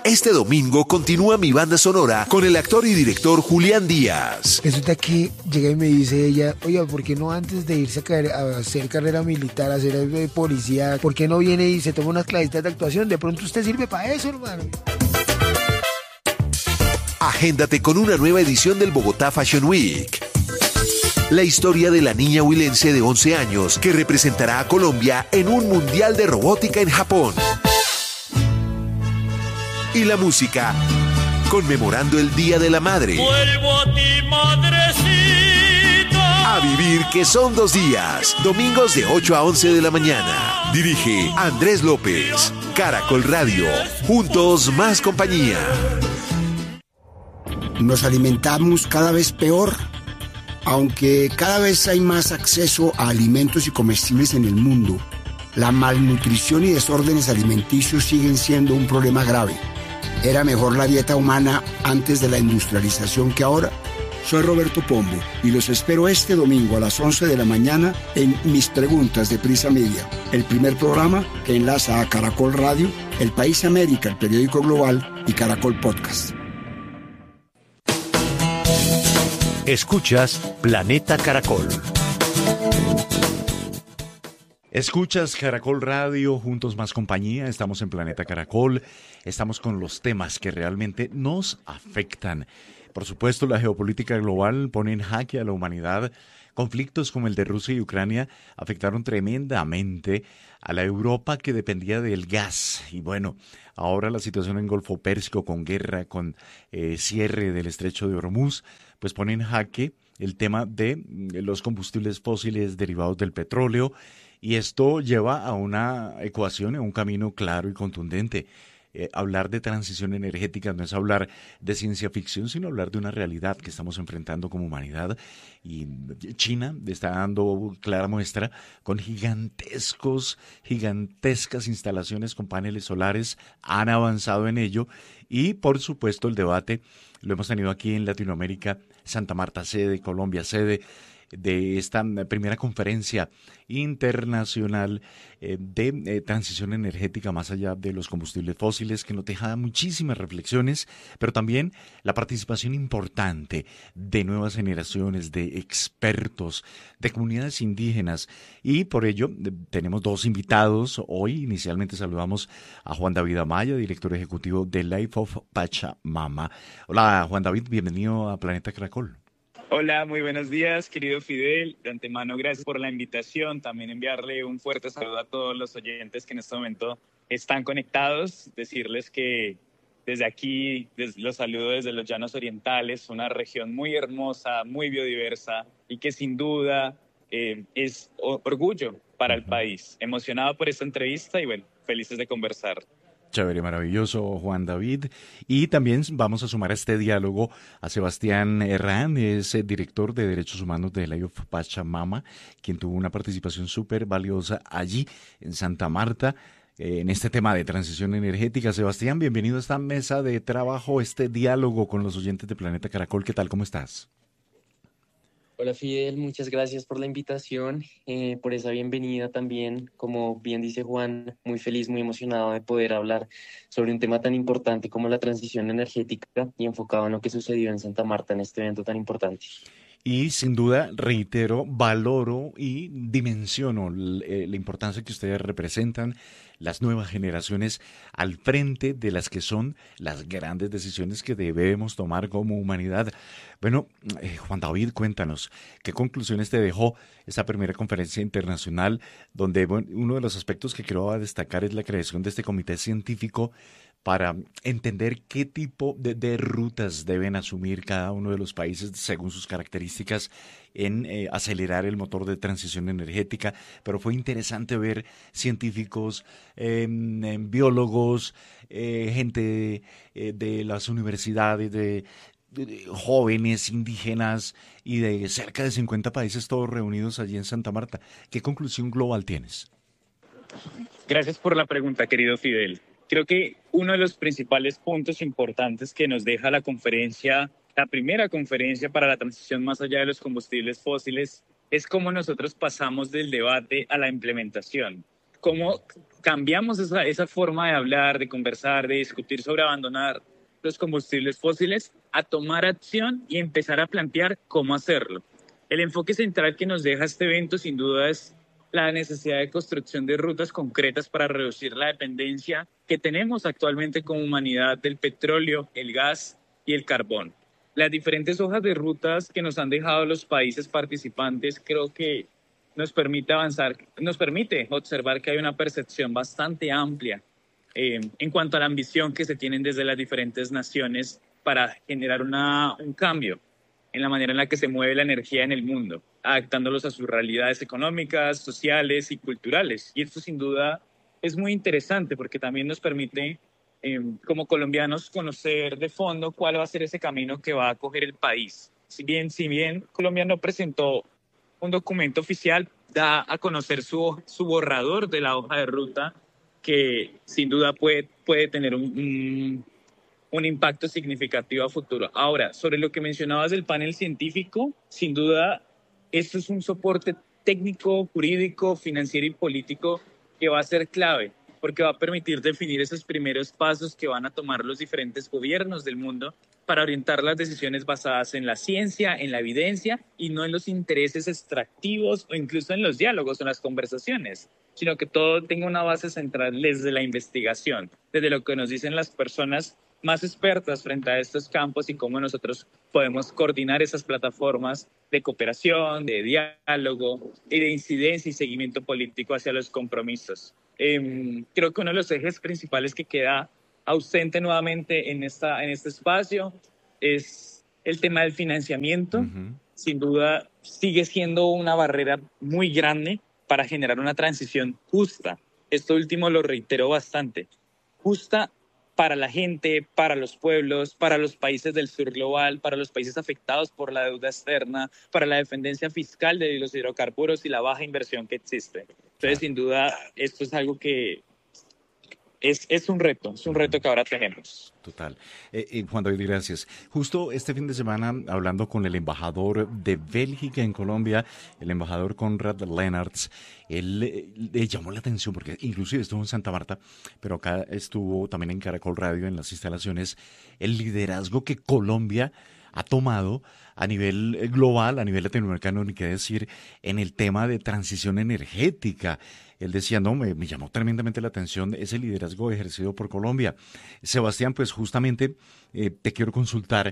Este domingo continúa mi banda sonora con el actor y director Julián Díaz. Resulta que llega y me dice ella, oiga, ¿por qué no antes de irse a hacer carrera militar, a hacer policía, por qué no viene y se toma unas clasitas de actuación? De pronto usted sirve para eso, hermano. Agéndate con una nueva edición del Bogotá Fashion Week. La historia de la niña huilense de 11 años que representará a Colombia en un mundial de robótica en Japón. Y la música, conmemorando el Día de la Madre. Vuelvo a ti, madrecita. A vivir, que son 2 días. Domingos de 8 a 11 de la mañana. Dirige Andrés López. Caracol Radio. Juntos más compañía. Nos alimentamos cada vez peor. Aunque cada vez hay más acceso a alimentos y comestibles en el mundo, la malnutrición y desórdenes alimenticios siguen siendo un problema grave. ¿Era mejor la dieta humana antes de la industrialización que ahora? Soy Roberto Pombo y los espero este domingo a las 11 de la mañana en Mis Preguntas de Prisa Media, el primer programa que enlaza a Caracol Radio, El País América, el periódico global, y Caracol Podcast. Escuchas Planeta Caracol. Escuchas Caracol Radio, Juntos Más Compañía. Estamos en Planeta Caracol. Estamos con los temas que realmente nos afectan. Por supuesto, la geopolítica global pone en jaque a la humanidad. Conflictos como el de Rusia y Ucrania afectaron tremendamente a la Europa que dependía del gas. Y bueno, ahora la situación en Golfo Pérsico, con guerra, con cierre del estrecho de Hormuz, pues pone en jaque el tema de los combustibles fósiles derivados del petróleo, y esto lleva a una ecuación, a un camino claro y contundente. Hablar de transición energética no es hablar de ciencia ficción, sino hablar de una realidad que estamos enfrentando como humanidad. Y China está dando clara muestra con gigantescas instalaciones con paneles solares. Han avanzado en ello y, por supuesto, el debate lo hemos tenido aquí en Latinoamérica. Santa Marta sede, Colombia sede de esta primera conferencia internacional de transición energética más allá de los combustibles fósiles, que nos deja muchísimas reflexiones, pero también la participación importante de nuevas generaciones, de expertos, de comunidades indígenas, y por ello tenemos 2 invitados. Hoy inicialmente saludamos a Juan David Amaya, director ejecutivo de Life of Pachamama. Hola Juan David, bienvenido a Planeta Caracol. Hola, muy buenos días, querido Fidel. De antemano, gracias por la invitación. También enviarle un fuerte saludo a todos los oyentes que en este momento están conectados. Decirles que desde aquí los saludo desde los Llanos Orientales, una región muy hermosa, muy biodiversa y que sin duda es orgullo para el país. Emocionado por esta entrevista y bueno, felices de conversar. Chévere, maravilloso, Juan David. Y también vamos a sumar a este diálogo a Sebastián Herrán, es el director de Derechos Humanos de Life of Pachamama, quien tuvo una participación súper valiosa allí en Santa Marta en este tema de transición energética. Sebastián, bienvenido a esta mesa de trabajo, este diálogo con los oyentes de Planeta Caracol. ¿Qué tal? ¿Cómo estás? Hola Fidel, muchas gracias por la invitación, por esa bienvenida también. Como bien dice Juan, muy feliz, muy emocionado de poder hablar sobre un tema tan importante como la transición energética y enfocado en lo que sucedió en Santa Marta en este evento tan importante. Y sin duda, reitero, valoro y dimensiono la importancia que ustedes representan, las nuevas generaciones al frente de las que son las grandes decisiones que debemos tomar como humanidad. Bueno, Juan David, cuéntanos, ¿qué conclusiones te dejó esta primera conferencia internacional donde uno de los aspectos que quiero destacar es la creación de este comité científico para entender qué tipo de rutas deben asumir cada uno de los países según sus características en acelerar el motor de transición energética? Pero fue interesante ver científicos, biólogos, gente de las universidades, de jóvenes indígenas y de cerca de 50 países, todos reunidos allí en Santa Marta. ¿Qué conclusión global tienes? Gracias por la pregunta, querido Fidel. Creo que uno de los principales puntos importantes que nos deja la conferencia, la primera conferencia para la transición más allá de los combustibles fósiles, es cómo nosotros pasamos del debate a la implementación. cómo cambiamos esa forma de hablar, de conversar, de discutir sobre abandonar los combustibles fósiles, a tomar acción y empezar a plantear cómo hacerlo. El enfoque central que nos deja este evento sin duda es la necesidad de construcción de rutas concretas para reducir la dependencia que tenemos actualmente como humanidad del petróleo, el gas y el carbón. Las diferentes hojas de rutas que nos han dejado los países participantes creo que nos permite avanzar, nos permite observar que hay una percepción bastante amplia en cuanto a la ambición que se tienen desde las diferentes naciones para generar un cambio en la manera en la que se mueve la energía en el mundo, adaptándolos a sus realidades económicas, sociales y culturales. Y esto sin duda es muy interesante porque también nos permite, como colombianos, conocer de fondo cuál va a ser ese camino que va a coger el país. Si bien Colombia no presentó un documento oficial, da a conocer su borrador de la hoja de ruta, que sin duda puede tener un impacto significativo a futuro. Ahora, sobre lo que mencionabas del panel científico, sin duda, esto es un soporte técnico, jurídico, financiero y político que va a ser clave, porque va a permitir definir esos primeros pasos que van a tomar los diferentes gobiernos del mundo para orientar las decisiones basadas en la ciencia, en la evidencia y no en los intereses extractivos o incluso en los diálogos o en las conversaciones, sino que todo tenga una base central desde la investigación, desde lo que nos dicen las personas más expertas frente a estos campos y cómo nosotros podemos coordinar esas plataformas de cooperación, de diálogo y de incidencia y seguimiento político hacia los compromisos. Creo que uno de los ejes principales que queda ausente nuevamente en este espacio es el tema del financiamiento. Sin duda sigue siendo una barrera muy grande para generar una transición justa. Esto último lo reitero bastante. Justa para la gente, para los pueblos, para los países del sur global, para los países afectados por la deuda externa, para la dependencia fiscal de los hidrocarburos y la baja inversión que existe. Entonces, sin duda, esto es algo que es un reto que ahora tenemos. Total. Juan David, gracias. Justo este fin de semana, hablando con el embajador de Bélgica en Colombia, el embajador Konrad Leenaerts, él le llamó la atención, porque inclusive estuvo en Santa Marta, pero acá estuvo también en Caracol Radio, en las instalaciones, el liderazgo que Colombia ha tomado a nivel global, a nivel latinoamericano, ni qué decir, en el tema de transición energética. Él decía, no, me llamó tremendamente la atención ese liderazgo ejercido por Colombia. Sebastián, pues justamente te quiero consultar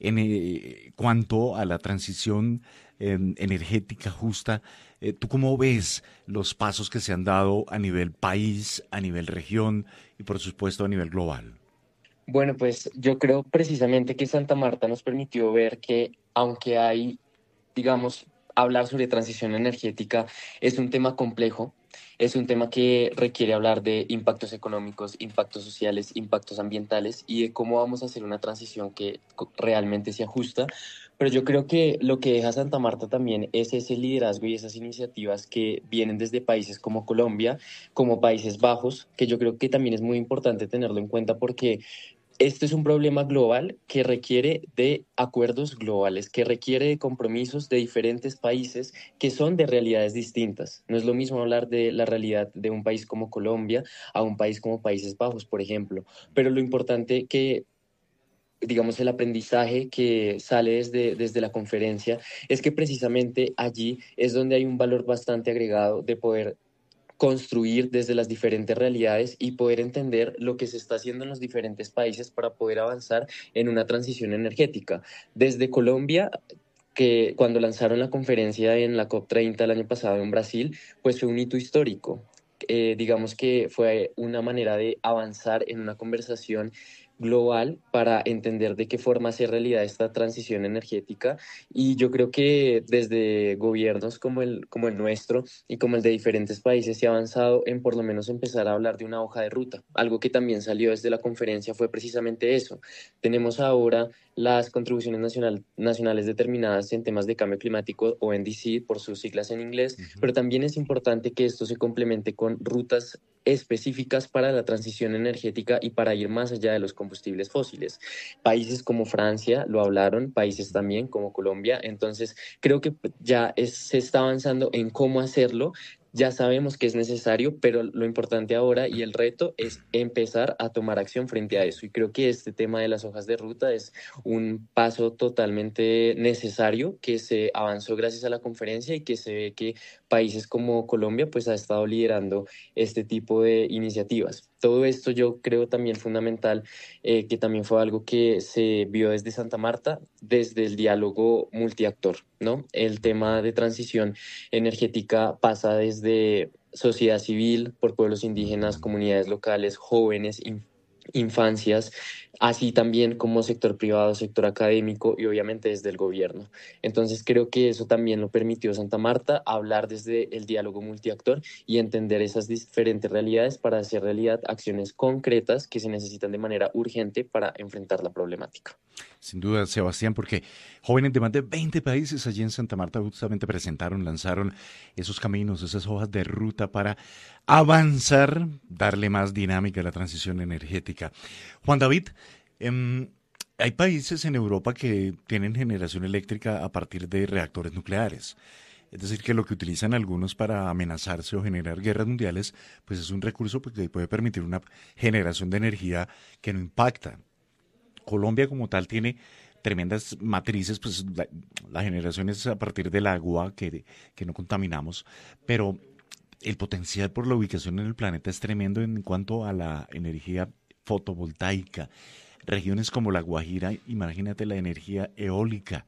en cuanto a la transición energética justa. ¿Tú cómo ves los pasos que se han dado a nivel país, a nivel región y por supuesto a nivel global? Bueno, pues yo creo precisamente que Santa Marta nos permitió ver que aunque hay, digamos, hablar sobre transición energética es un tema complejo, es un tema que requiere hablar de impactos económicos, impactos sociales, impactos ambientales y de cómo vamos a hacer una transición que realmente sea justa. Pero yo creo que lo que deja Santa Marta también es ese liderazgo y esas iniciativas que vienen desde países como Colombia, como Países Bajos, que yo creo que también es muy importante tenerlo en cuenta porque este es un problema global que requiere de acuerdos globales, que requiere de compromisos de diferentes países que son de realidades distintas. No es lo mismo hablar de la realidad de un país como Colombia a un país como Países Bajos, por ejemplo. Pero lo importante que, digamos, el aprendizaje que sale desde la conferencia es que precisamente allí es donde hay un valor bastante agregado de poder construir desde las diferentes realidades y poder entender lo que se está haciendo en los diferentes países para poder avanzar en una transición energética. Desde Colombia, que cuando lanzaron la conferencia en la COP30 el año pasado en Brasil, pues fue un hito histórico. Digamos que fue una manera de avanzar en una conversación global para entender de qué forma hacer realidad esta transición energética y yo creo que desde gobiernos como el nuestro y como el de diferentes países se ha avanzado en por lo menos empezar a hablar de una hoja de ruta. Algo que también salió desde la conferencia fue precisamente eso. Tenemos ahora las contribuciones nacionales determinadas en temas de cambio climático o NDC por sus siglas en inglés, pero también es importante que esto se complemente con rutas específicas para la transición energética y para ir más allá de los combustibles fósiles. Países como Francia lo hablaron, países también como Colombia, entonces creo que ya se está avanzando en cómo hacerlo. Ya sabemos que es necesario, pero lo importante ahora y el reto es empezar a tomar acción frente a eso. Y creo que este tema de las hojas de ruta es un paso totalmente necesario que se avanzó gracias a la conferencia y que se ve que países como Colombia pues ha estado liderando este tipo de iniciativas. Todo esto yo creo también fundamental, que también fue algo que se vio desde Santa Marta, desde el diálogo multiactor, ¿no? El tema de transición energética pasa desde sociedad civil, por pueblos indígenas, comunidades locales, jóvenes, infancias, así también como sector privado, sector académico y obviamente desde el gobierno. Entonces creo que eso también lo permitió Santa Marta, hablar desde el diálogo multiactor y entender esas diferentes realidades para hacer realidad acciones concretas que se necesitan de manera urgente para enfrentar la problemática. Sin duda, Sebastián, porque jóvenes de más de 20 países allí en Santa Marta justamente presentaron, lanzaron esos caminos, esas hojas de ruta para avanzar, darle más dinámica a la transición energética. Juan David, hay países en Europa que tienen generación eléctrica a partir de reactores nucleares. Es decir, que lo que utilizan algunos para amenazarse o generar guerras mundiales, pues es un recurso que puede permitir una generación de energía que no impacta. Colombia como tal tiene tremendas matrices, pues la generación es a partir del agua que no contaminamos, pero el potencial por la ubicación en el planeta es tremendo en cuanto a la energía fotovoltaica. Regiones como La Guajira, imagínate la energía eólica,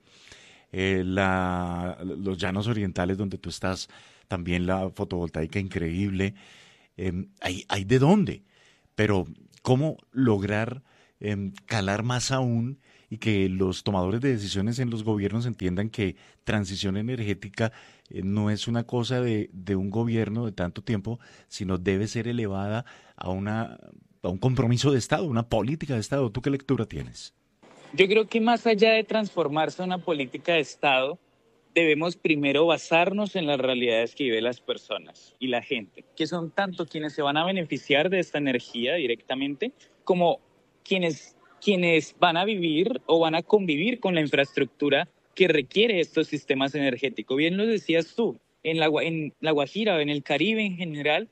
los llanos orientales donde tú estás, también la fotovoltaica increíble, hay de dónde, pero ¿cómo lograr calar más aún y que los tomadores de decisiones en los gobiernos entiendan que transición energética no es una cosa de un gobierno de tanto tiempo, sino debe ser elevada a un compromiso de Estado, una política de Estado? ¿Tú qué lectura tienes? Yo creo que más allá de transformarse en una política de Estado, debemos primero basarnos en las realidades que viven las personas y la gente, que son tanto quienes se van a beneficiar de esta energía directamente, como quienes van a vivir o van a convivir con la infraestructura que requiere estos sistemas energéticos. Bien lo decías tú, en la Guajira o en el Caribe en general,